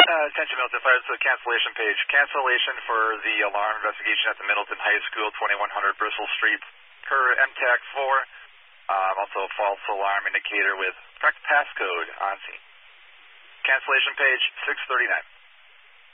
Attention Middleton Fire, so cancellation page. Cancellation for the alarm investigation at the Middleton High School, 2100 Bristol Street, per MTAC 4. Also false alarm indicator with correct passcode on scene. Cancellation page 639.